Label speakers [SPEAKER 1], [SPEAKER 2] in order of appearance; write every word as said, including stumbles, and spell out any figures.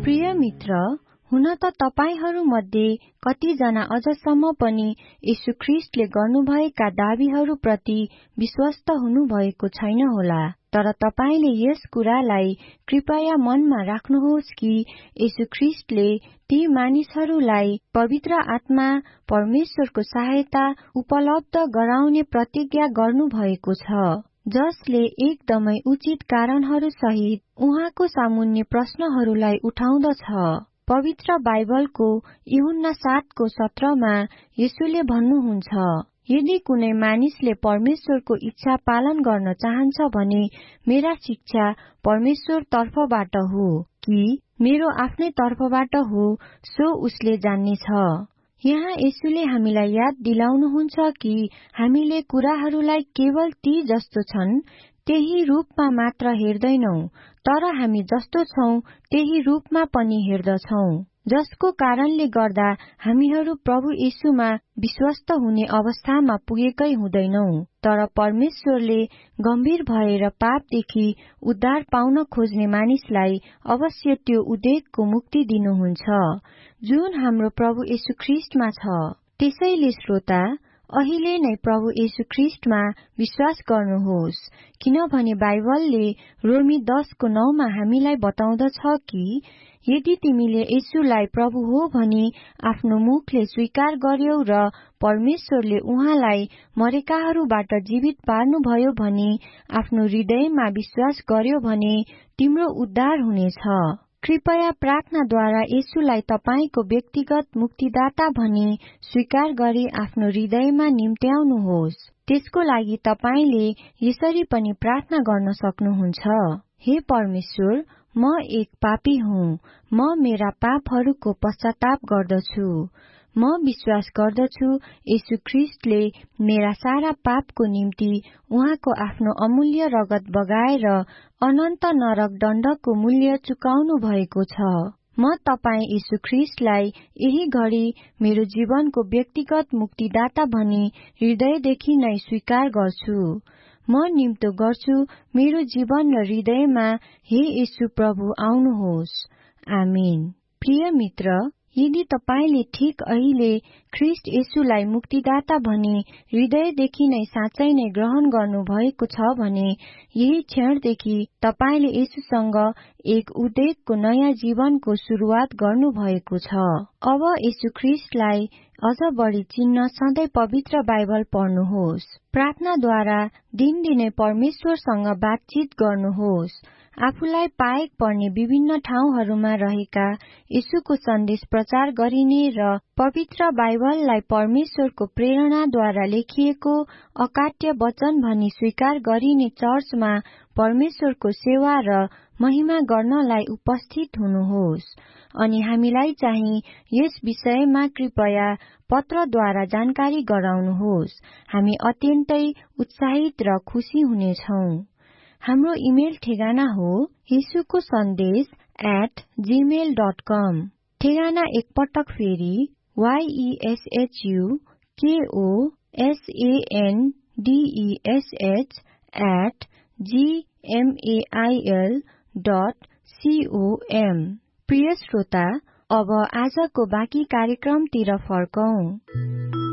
[SPEAKER 1] प्रिय मित्र, हुन त तपाईहरूमध्ये कतिजना अझसम्म पनि येशू ख्रीष्टले गर्नुभएका दाबीहरूप्रति विश्वस्त हुनुभएको छैन होला। तर तपाईले यस कुरालाई कृपया मनमा राख्नुहोस् कि येशू ख्रीष्टले ती मानिसहरूलाई पवित्र आत्मा परमेश्वरको सहायता उपलब्ध गराउने प्रतिज्ञा गर्नुभएको छ, जसले एकदमै उचित कारणहरू सहित उहाँको सामुन्ने प्रश्नहरूलाई उठाउँदछ। पवित्र बाइबलको यूहन्ना सातको सत्रमा येशूले भन्नुहुन्छ, यदि कुनै मानिसले परमेश्वरको इच्छा पालन गर्न चाहन्छ भने मेरा शिक्षा परमेश्वर तर्फबाट हो कि मेरो आफ्नै तर्फबाट हो सो उसले जान्नेछ। यहाँ येशूले हामीलाई याद दिलाउनुहुन्छ कि हामीले कुराहरूलाई केवल ती जस्तो छन् त्यही रूपमा मात्र हेर्दैनौं, तर हामी जस्तो छौं त्यही रूपमा पनि हेर्दछौं, जसको कारणले गर्दा हामीहरू प्रभु येशूमा विश्वस्त हुने अवस्थामा पुगेकै हुँदैनौं। तर परमेश्वरले गम्भीर भएर पापदेखि उद्धार पाउन खोज्ने मानिसलाई अवश्य त्यो उद्देकको मुक्ति दिनुहुन्छ, जुन हाम्रो प्रभु येशू ख्रीष्टमा छ। त्यसैले श्रोता, अहिले नै प्रभु येशू ख्रीष्टमा विश्वास गर्नुहोस्, किनभने बाइबलले रोमी दसको नौमा हामीलाई बताउँदछ कि यदि तिमीले येशूलाई प्रभु हो भनी आफ्नो मुखले स्वीकार गर्यौ र परमेश्वरले उहाँलाई मरेकाहरूबाट जीवित पार्नुभयो भनी आफ्नो हृदयमा विश्वास गर्यो भने तिम्रो उद्धार हुनेछ। कृपया प्रार्थनाद्वारा येशूलाई तपाईको व्यक्तिगत मुक्तिदाता भनी स्वीकार गरी आफ्नो हृदयमा निम्त्याउनुहोस्। त्यसको लागि तपाईले यसरी पनि प्रार्थना गर्न सक्नुहुन्छ, हे परमेश्वर, म एक पापी हुँ, म मेरा पापहरूको पश्चाताप गर्दछु। म विश्वास गर्दछु येशू ख्रीष्टले मेरा सारा पापको निम्ति उहाँको आफ्नो अमूल्य रगत बगाएर अनन्त नरक दण्डको मूल्य चुकाउनु भएको छ। म तपाईं येशू ख्रीष्टलाई यही घडी मेरो जीवनको व्यक्तिगत मुक्तिदाता भनी हृदयदेखि नै स्वीकार गर्छु। म निम्तो गर्छु मेरो जीवन र हृदयमा, हे येशू प्रभु आउनुहोस्। आमीन। प्रिय मित्र, यदि तपाईले ठिक अहिले ख्रीष्ट येशूलाई मुक्तिदाता भनी हृदयदेखि नै साँच्चै नै ग्रहण गर्नु भएको छ भने यही क्षणदेखि तपाईले येशूसँग एक उद्देकको नयाँ जीवनको सुरुवात गर्नु भएको छ। अब येशू ख्रीष्टलाई अझ बढी चिन्न सधैँ पवित्र बाइबल पढ्नुहोस्। प्रार्थनाद्वारा दिनदिनै परमेश्वरसँग बातचित गर्नुहोस्। आफूलाई पाएक पर्ने विभिन्न ठाउँहरूमा रहेका येशूको सन्देश प्रचार गरिने र पवित्र बाइबललाई परमेश्वरको प्रेरणाद्वारा लेखिएको अकाट्य वचन भनी स्वीकार गरिने चर्चमा परमेश्वरको सेवा र महिमा गर्नलाई उपस्थित हुनुहोस्। अनि हामीलाई चाहिँ यस विषयमा कृपया पत्रद्वारा जानकारी गराउनुहोस्। हामी अत्यन्तै उत्साहित र खुशी हुनेछौं। हाम्रो इमेल ठेगाना हो येशूको सन्देश एट जीमेल डट कम। ठेगाना एकपटक फेरि वाईएसएचयू केओ एसएनडीईएसएच एट जीएमएआईएल डट सीओएम। प्रिय श्रोता, अब आजको बाँकी कार्यक्रमतिर फर्कौं।